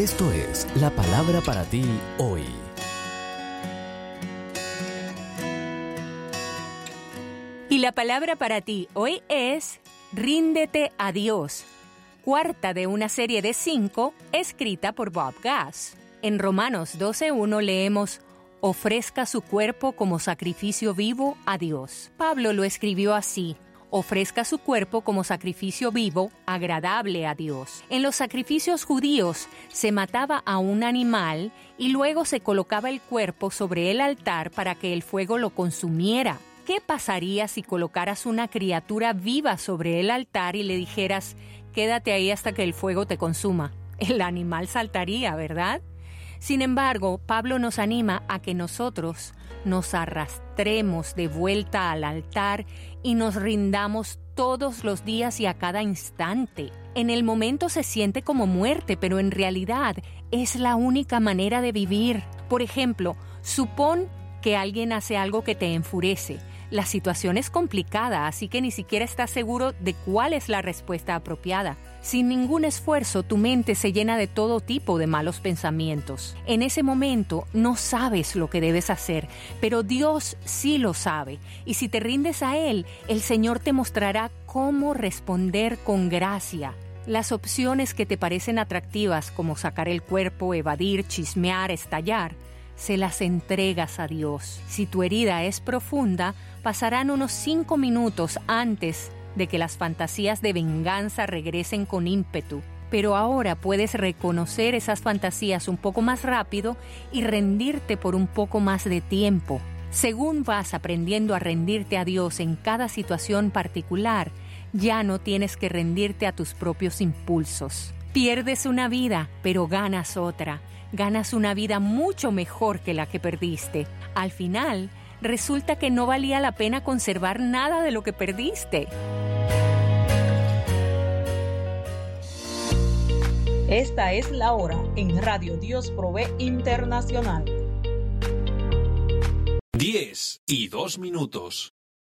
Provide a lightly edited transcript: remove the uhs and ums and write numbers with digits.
Esto es la palabra para ti hoy. Y la palabra para ti hoy es Ríndete a Dios, cuarta de una serie de 5 escrita por Bob Gass. En Romanos 12:1 leemos: ofrezca su cuerpo como sacrificio vivo a Dios. Pablo lo escribió así: ofrezca su cuerpo como sacrificio vivo, agradable a Dios. En los sacrificios judíos se mataba a un animal y luego se colocaba el cuerpo sobre el altar para que el fuego lo consumiera. ¿Qué pasaría si colocaras una criatura viva sobre el altar y le dijeras: quédate ahí hasta que el fuego te consuma? El animal saltaría, ¿verdad? Sin embargo, Pablo nos anima a que nosotros nos arrastremos de vuelta al altar y nos rindamos todos los días y a cada instante. En el momento se siente como muerte, pero en realidad es la única manera de vivir. Por ejemplo, supón que alguien hace algo que te enfurece. La situación es complicada, así que ni siquiera estás seguro de cuál es la respuesta apropiada. Sin ningún esfuerzo, tu mente se llena de todo tipo de malos pensamientos. En ese momento no sabes lo que debes hacer, pero Dios sí lo sabe. Y si te rindes a Él, el Señor te mostrará cómo responder con gracia. Las opciones que te parecen atractivas, como sacar el cuerpo, evadir, chismear, estallar, se las entregas a Dios. Si tu herida es profunda, pasarán unos 5 minutos antes de que las fantasías de venganza regresen con ímpetu. Pero ahora puedes reconocer esas fantasías un poco más rápido y rendirte por un poco más de tiempo. Según vas aprendiendo a rendirte a Dios en cada situación particular, ya no tienes que rendirte a tus propios impulsos. Pierdes una vida, pero ganas otra. Ganas una vida mucho mejor que la que perdiste. Al final, resulta que no valía la pena conservar nada de lo que perdiste. Esta es la hora en Radio Dios Provee Internacional. 10:02.